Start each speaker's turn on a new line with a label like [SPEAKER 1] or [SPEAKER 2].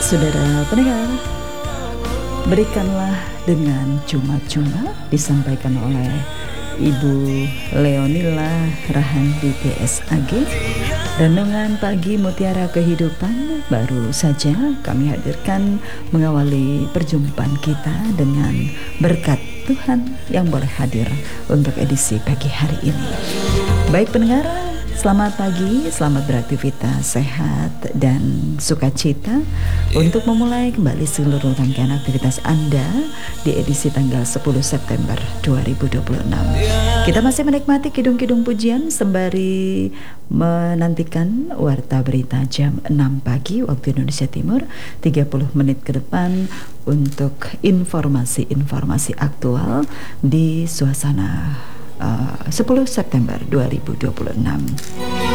[SPEAKER 1] Saudara pendengar, berikanlah dengan cuma-cuma disampaikan oleh Ibu Leonila Rahandi PSAG. Renungan pagi Mutiara Kehidupan baru saja kami hadirkan mengawali perjumpaan kita dengan berkat Tuhan yang boleh hadir untuk edisi pagi hari ini. Baik pendengar, selamat pagi, selamat beraktivitas sehat dan sukacita untuk memulai kembali seluruh rangkaian aktivitas Anda di edisi tanggal 10 September 2026. Kita masih menikmati kidung-kidung pujian sembari menantikan warta berita jam 6 pagi waktu Indonesia Timur, 30 menit ke depan untuk informasi-informasi aktual di suasana 10 September 2026.